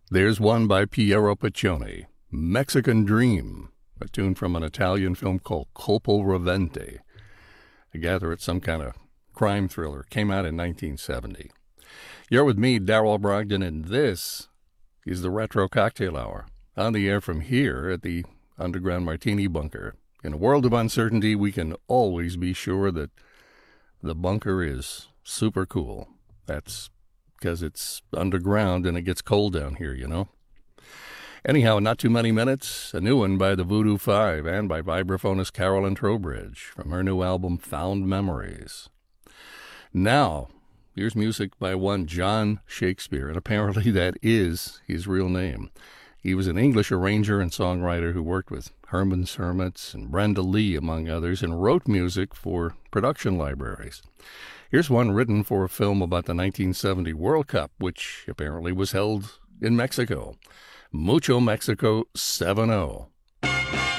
There's one by Piero Piccioni, Mexican Dream, a tune from an Italian film called Colpo Rovente. I gather it's some kind of crime thriller. Came out in 1970. You're with me, Darrell Brogdon, and this is the Retro Cocktail Hour, on the air from here at the Underground Martini Bunker. In a world of uncertainty, we can always be sure that the bunker is super cool. That's because it's underground and it gets cold down here, you know. Anyhow, not too many minutes, a new one by the Voodoo Five and by vibraphonist Carolyn Trowbridge from her new album Found Memories. Now, here's music by one John Shakespeare, and apparently that is his real name. He was an English arranger and songwriter who worked with Herman's Hermits and Brenda Lee, among others, and wrote music for production libraries. Here's one written for a film about the 1970 World Cup, which apparently was held in Mexico. Mucho Mexico 7-0.